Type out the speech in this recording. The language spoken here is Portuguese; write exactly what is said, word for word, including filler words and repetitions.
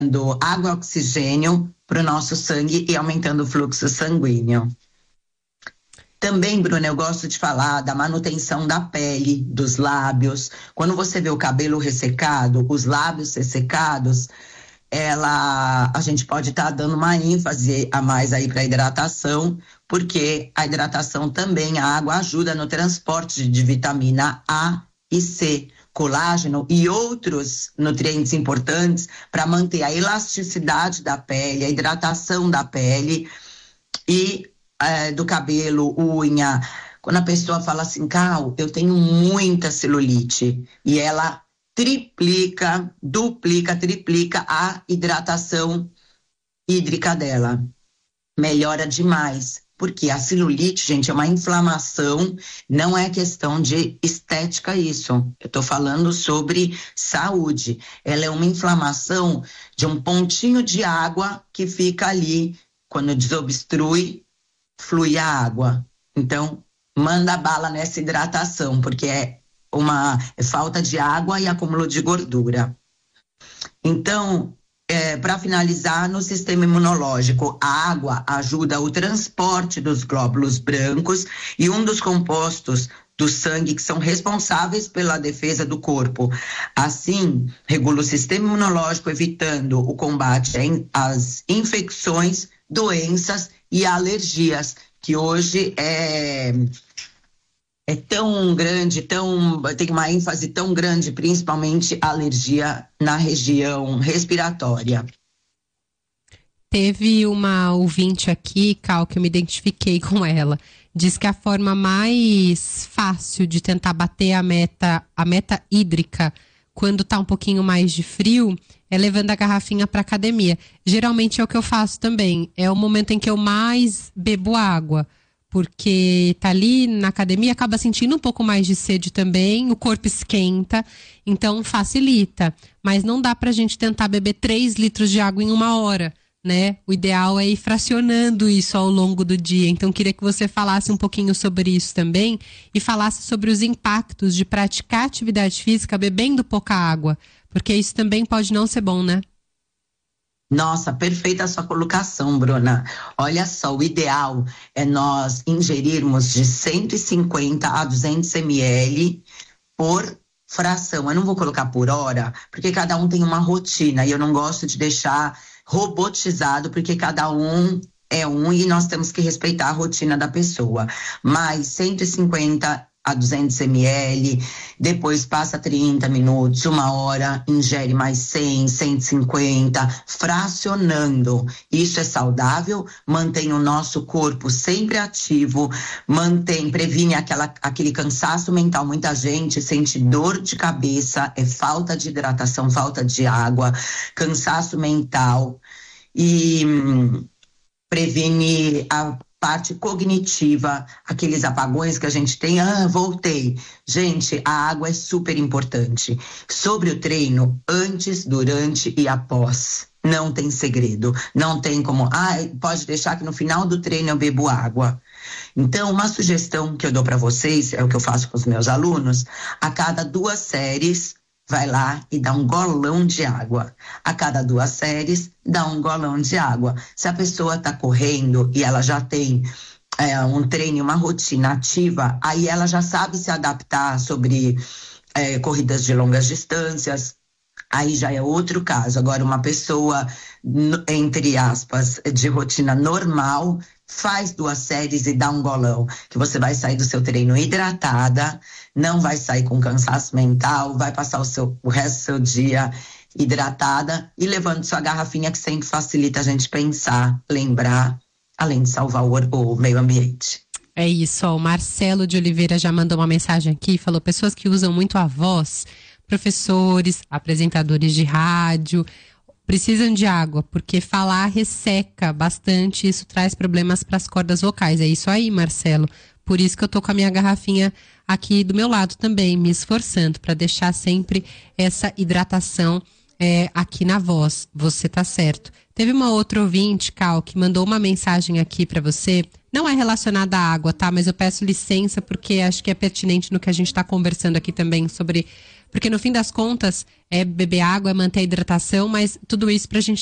água e oxigênio para o nosso sangue e aumentando o fluxo sanguíneo. Também, Bruna, eu gosto de falar da manutenção da pele, dos lábios. Quando você vê o cabelo ressecado, os lábios ressecados, ela, a gente pode estar tá dando uma ênfase a mais aí para a hidratação, porque a hidratação também, a água ajuda no transporte de vitamina A e C, colágeno e outros nutrientes importantes para manter a elasticidade da pele, a hidratação da pele e é, do cabelo, unha. Quando a pessoa fala assim, Cal, eu tenho muita celulite, e ela triplica, duplica, triplica a hidratação hídrica dela. Melhora demais. Porque a celulite, gente, é uma inflamação, não é questão de estética isso. Eu estou falando sobre saúde. Ela é uma inflamação de um pontinho de água que fica ali. Quando desobstrui, flui a água. Então, manda bala nessa hidratação, porque é uma é falta de água e acúmulo de gordura. Então, É, para finalizar, no sistema imunológico, a água ajuda o transporte dos glóbulos brancos e um dos compostos do sangue que são responsáveis pela defesa do corpo. Assim, regula o sistema imunológico, evitando o combate às infecções, doenças e alergias, que hoje é... é tão grande, tão, tem uma ênfase tão grande, principalmente alergia na região respiratória. Teve uma ouvinte aqui, Cal, que eu me identifiquei com ela. Diz que a forma mais fácil de tentar bater a meta, a meta hídrica quando tá um pouquinho mais de frio é levando a garrafinha para academia. Geralmente é o que eu faço também. É o momento em que eu mais bebo água. Porque tá ali na academia, acaba sentindo um pouco mais de sede também, o corpo esquenta, então facilita. Mas não dá pra gente tentar beber três litros de água em uma hora, né? O ideal é ir fracionando isso ao longo do dia. Então, queria que você falasse um pouquinho sobre isso também e falasse sobre os impactos de praticar atividade física bebendo pouca água, porque isso também pode não ser bom, né? Nossa, perfeita a sua colocação, Bruna. Olha só, o ideal é nós ingerirmos de cento e cinquenta a duzentos mililitros por fração. Eu não vou colocar por hora, porque cada um tem uma rotina e eu não gosto de deixar robotizado, porque cada um é um e nós temos que respeitar a rotina da pessoa. Mas cento e cinquenta a duzentos mililitros, depois passa trinta minutos, uma hora, ingere mais cem, cento e cinquenta, fracionando. Isso é saudável, mantém o nosso corpo sempre ativo, mantém, previne aquela, aquele cansaço mental. Muita gente sente dor de cabeça, é falta de hidratação, falta de água, cansaço mental, e hum, previne a parte cognitiva, aqueles apagões que a gente tem, ah, voltei. Gente, a água é super importante. Sobre o treino, antes, durante e após. Não tem segredo. Não tem como, ah, pode deixar que no final do treino eu bebo água. Então, uma sugestão que eu dou para vocês, é o que eu faço com os meus alunos, a cada duas séries, vai lá e dá um golão de água. A cada duas séries, dá um golão de água. Se a pessoa está correndo e ela já tem é, um treino, uma rotina ativa, aí ela já sabe se adaptar sobre é, corridas de longas distâncias. Aí já é outro caso. Agora, uma pessoa, entre aspas, de rotina normal, faz duas séries e dá um golão, que você vai sair do seu treino hidratada, não vai sair com cansaço mental, vai passar o, seu, o resto do seu dia hidratada e levando sua garrafinha, que sempre facilita a gente pensar, lembrar, além de salvar o, o meio ambiente. É isso, ó, o Marcelo de Oliveira já mandou uma mensagem aqui, falou: pessoas que usam muito a voz, professores, apresentadores de rádio, precisam de água, porque falar resseca bastante, isso traz problemas para as cordas vocais. É isso aí, Marcelo. Por isso que eu tô com a minha garrafinha aqui do meu lado também, me esforçando para deixar sempre essa hidratação é, aqui na voz. Você tá certo. Teve uma outra ouvinte, Cal, que mandou uma mensagem aqui para você. Não é relacionada à água, tá? Mas eu peço licença porque acho que é pertinente no que a gente está conversando aqui também sobre Porque no fim das contas, é beber água, é manter a hidratação, mas tudo isso pra gente